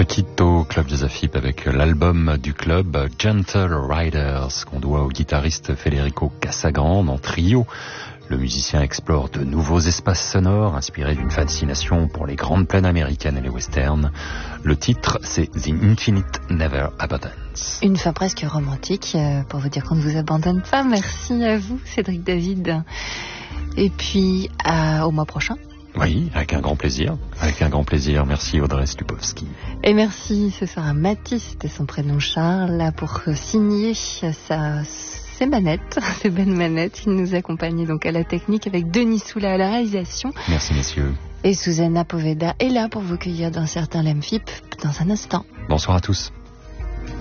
quitte au Club Joseph Hip avec l'album du club Gentle Riders qu'on doit au guitariste Federico Casagrande en trio. Le musicien explore de nouveaux espaces sonores inspirés d'une fascination pour les grandes plaines américaines et les westerns. Le titre, c'est The Infinite Never Abandons. Une fin presque romantique pour vous dire qu'on ne vous abandonne pas. Merci à vous, Cédric David. Et puis, au mois prochain. Oui, avec un grand plaisir. Avec un grand plaisir. Merci Audrey Stupowski. Et merci ce soir à Mathis, c'était son prénom Charles, pour signer ses manettes, ses belles manettes. Il nous accompagnait donc à la technique avec Denis Soula à la réalisation. Merci messieurs. Et Susanna Poveda est là pour vous cueillir d'un certain Lemfip dans un instant. Bonsoir à tous.